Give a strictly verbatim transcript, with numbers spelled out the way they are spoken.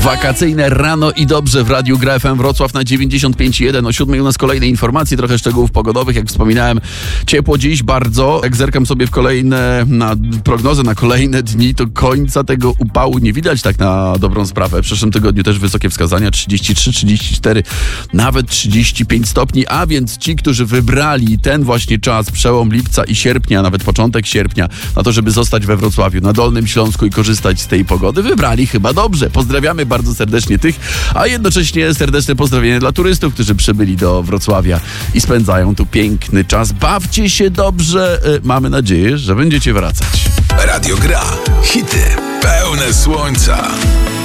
Wakacyjne rano i dobrze w Radiu Gra F M Wrocław na dziewięćdziesiąt pięć i jeden. O siódmej u nas kolejne informacje, trochę szczegółów pogodowych. Jak wspominałem, ciepło dziś bardzo. Jak zerkam sobie w kolejne, na prognozę na kolejne dni, to końca tego upału nie widać tak na dobrą sprawę. W przyszłym tygodniu też wysokie wskazania, trzydzieści trzy, trzydzieści cztery, nawet trzydzieści pięć stopni, a więc ci, którzy wybrali ten właśnie czas, przełom lipca i sierpnia, nawet początek sierpnia, na to, żeby zostać we Wrocławiu, na Dolnym Śląsku i korzystać z tej pogody, wybrali chyba dobrze. Pozdrawiamy bardzo serdecznie tych, a jednocześnie serdeczne pozdrowienie dla turystów, którzy przybyli do Wrocławia i spędzają tu piękny czas. Bawcie się dobrze. Mamy nadzieję, że będziecie wracać. Radio Gra. Hity pełne słońca.